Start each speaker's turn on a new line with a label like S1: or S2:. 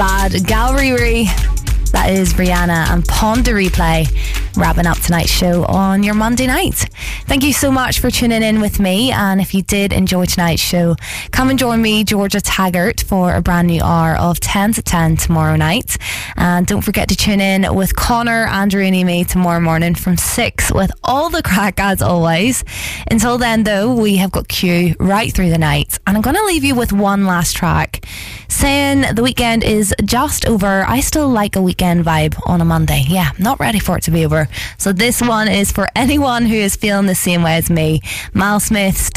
S1: Bad Gallery. That is Rihanna and Ponder Replay, wrapping up tonight's show on your Monday night. Thank you so much for tuning in with me, and if you did enjoy tonight's show, come and join me, Georgia Taggart, for a brand new hour of 10 to 10 tomorrow night. And don't forget to tune in with Connor, Andrew and Amy tomorrow morning from 6 with all the crack as always. Until then though, we have got Q right through the night, and I'm going to leave you with one last track saying the weekend is just over. I still like a weekend vibe on a Monday. Yeah, not ready for it to be over. So this one is for anyone who is feeling the same way as me. Miles Smith,